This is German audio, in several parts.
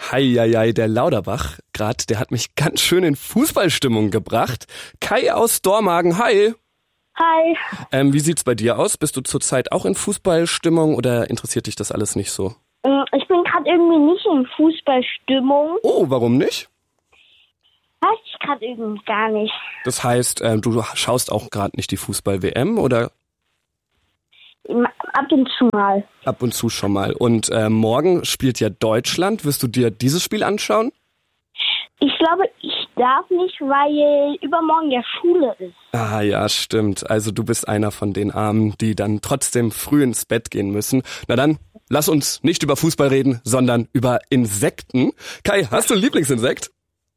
Heieiei, der Lauterbach, der hat mich ganz schön in Fußballstimmung gebracht. Kai aus Dormagen, hi. Hi. Wie sieht's bei dir aus? Bist du zurzeit auch in Fußballstimmung oder interessiert dich das alles nicht so? Ich bin gerade irgendwie nicht in Fußballstimmung. Oh, warum nicht? Weiß ich gerade irgendwie gar nicht. Das heißt, du schaust auch gerade nicht die Fußball-WM oder? Ab und zu mal. Ab und zu schon mal. Und morgen spielt ja Deutschland. Wirst du dir dieses Spiel anschauen? Ich glaube, ich darf nicht, weil übermorgen ja Schule ist. Ah ja, stimmt. Also du bist einer von den Armen, die dann trotzdem früh ins Bett gehen müssen. Na dann, lass uns nicht über Fußball reden, sondern über Insekten. Kai, hast du ein Lieblingsinsekt?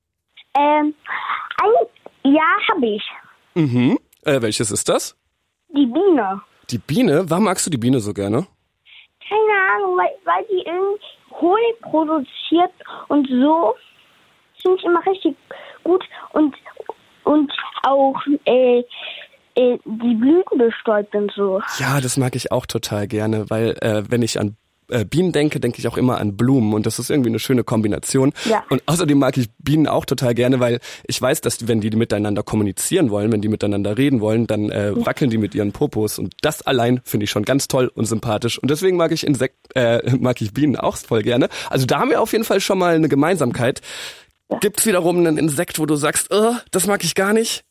Ja, habe ich. Welches ist das? Die Biene. Die Biene? Warum magst du die Biene so gerne? Keine Ahnung, weil die irgendwie Honig produziert und so. Finde ich immer richtig gut und auch die Blüten bestäubt und so. Ja, das mag ich auch total gerne, weil wenn ich an Bienen denke ich auch immer an Blumen und das ist irgendwie eine schöne Kombination. Ja. Und außerdem mag ich Bienen auch total gerne, weil ich weiß, dass wenn die miteinander kommunizieren wollen, wenn die miteinander reden wollen, dann wackeln die mit ihren Popos und das allein finde ich schon ganz toll und sympathisch und deswegen mag ich Bienen auch voll gerne. Also da haben wir auf jeden Fall schon mal eine Gemeinsamkeit. Ja. Gibt's wiederum ein Insekt, wo du sagst, das mag ich gar nicht?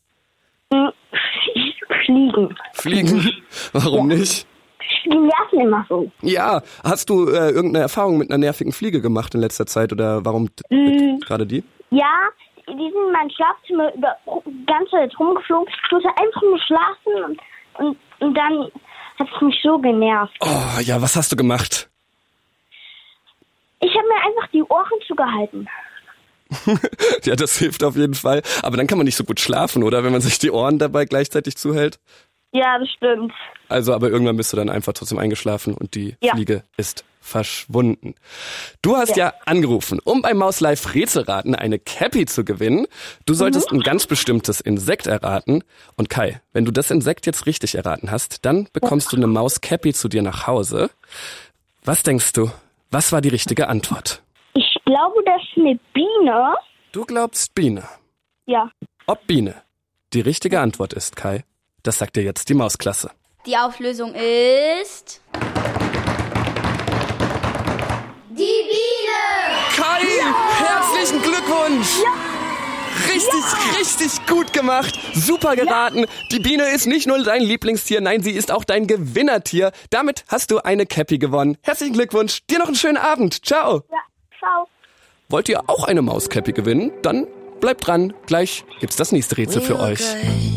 Fliegen. Fliegen? Warum nicht? Die nerven immer so. Ja, hast du irgendeine Erfahrung mit einer nervigen Fliege gemacht in letzter Zeit oder warum gerade die? Ja, die sind in meinem Schlafzimmer die ganze Zeit rumgeflogen. Ich wollte einfach nur schlafen und dann hat es mich so genervt. Oh ja, was hast du gemacht? Ich habe mir einfach die Ohren zugehalten. Ja, das hilft auf jeden Fall. Aber dann kann man nicht so gut schlafen, oder? Wenn man sich die Ohren dabei gleichzeitig zuhält. Ja, das stimmt. Also, aber irgendwann bist du dann einfach trotzdem eingeschlafen und die Fliege ist verschwunden. Du hast ja angerufen, um bei Maus Live Rätselraten eine Cappy zu gewinnen. Du solltest ein ganz bestimmtes Insekt erraten. Und Kai, wenn du das Insekt jetzt richtig erraten hast, dann bekommst du eine Maus-Cappy zu dir nach Hause. Was denkst du? Was war die richtige Antwort? Ich glaube, das ist eine Biene. Du glaubst Biene? Ja. Ob Biene die richtige Antwort ist, Kai, das sagt dir jetzt die Mausklasse. Die Auflösung ist... Die Biene! Kai, herzlichen Glückwunsch! Ja. Richtig gut gemacht. Super geraten. Die Biene ist nicht nur dein Lieblingstier, nein, sie ist auch dein Gewinnertier. Damit hast du eine Cappy gewonnen. Herzlichen Glückwunsch. Dir noch einen schönen Abend. Ciao. Ja, ciao. Wollt ihr auch eine Maus-Cappy gewinnen? Dann bleibt dran. Gleich gibt's das nächste Rätsel für euch.